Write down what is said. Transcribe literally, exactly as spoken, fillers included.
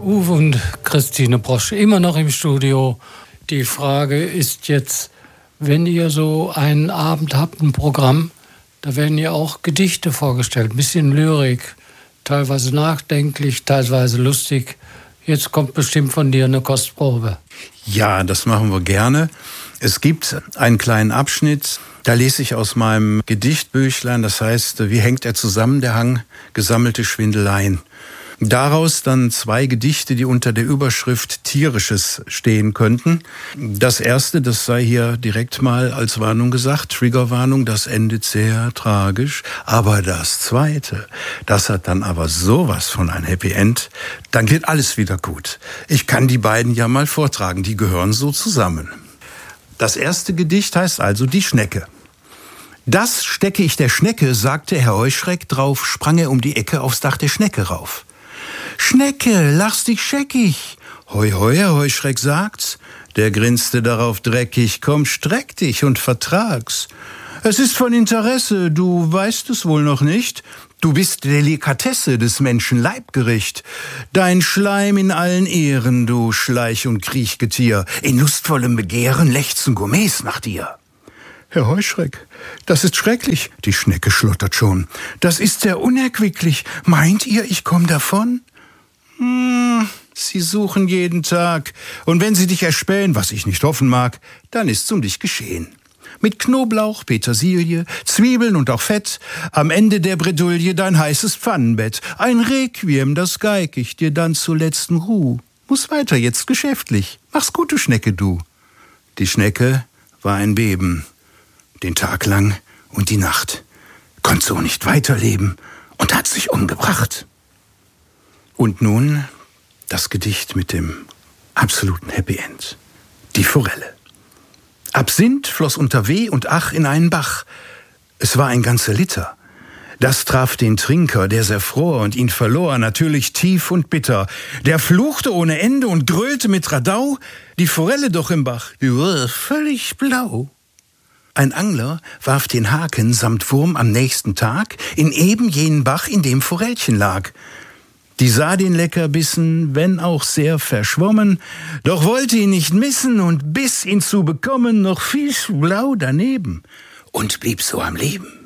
Uwe und Christine Brosch immer noch im Studio. Die Frage ist jetzt, wenn ihr so einen Abend habt, ein Programm, da werden ja auch Gedichte vorgestellt, ein bisschen Lyrik, teilweise nachdenklich, teilweise lustig. Jetzt kommt bestimmt von dir eine Kostprobe. Ja, das machen wir gerne. Es gibt einen kleinen Abschnitt, da lese ich aus meinem Gedichtbüchlein, das heißt, wie hängt er zusammen, der Hang, gesammelte Schwindeleien. Daraus dann zwei Gedichte, die unter der Überschrift Tierisches stehen könnten. Das erste, das sei hier direkt mal als Warnung gesagt, Triggerwarnung, das endet sehr tragisch. Aber das zweite, das hat dann aber sowas von ein Happy End, dann geht alles wieder gut. Ich kann die beiden ja mal vortragen, die gehören so zusammen. Das erste Gedicht heißt also Die Schnecke. Das stecke ich der Schnecke, sagte Herr Heuschreck, drauf sprang er um die Ecke aufs Dach der Schnecke rauf. Schnecke, lachst dich scheckig. Hoi, hoi, Herr Heuschreck sagt's. Der grinste darauf dreckig. Komm, streck dich und vertrag's. Es ist von Interesse, du weißt es wohl noch nicht. Du bist Delikatesse des Menschen Leibgericht. Dein Schleim in allen Ehren, du Schleich- und Kriechgetier. In lustvollem Begehren lechzen Gourmets nach dir. Herr Heuschreck, das ist schrecklich. Die Schnecke schlottert schon. Das ist sehr unerquicklich. Meint ihr, ich komm davon? Hm, sie suchen jeden Tag. Und wenn sie dich erspähen, was ich nicht hoffen mag, dann ist's um dich geschehen. Mit Knoblauch, Petersilie, Zwiebeln und auch Fett, am Ende der Bredouille dein heißes Pfannenbett. Ein Requiem, das geig ich dir dann zur letzten Ruh. Muss weiter jetzt geschäftlich. Mach's gut, du Schnecke, du. Die Schnecke war ein Beben. Den Tag lang und die Nacht. Konnt so nicht weiterleben und hat sich umgebracht. Und nun das Gedicht mit dem absoluten Happy End. Die Forelle. Absinth floss unter Weh und Ach in einen Bach. Es war ein ganzer Liter. Das traf den Trinker, der sehr fror und ihn verlor, natürlich tief und bitter. Der fluchte ohne Ende und grölte mit Radau. Die Forelle doch im Bach, die war völlig blau. Ein Angler warf den Haken samt Wurm am nächsten Tag in eben jenen Bach, in dem Forellchen lag. Die sah den Leckerbissen, wenn auch sehr verschwommen, doch wollte ihn nicht missen und biss ihn zu bekommen noch fischblau daneben und blieb so am Leben.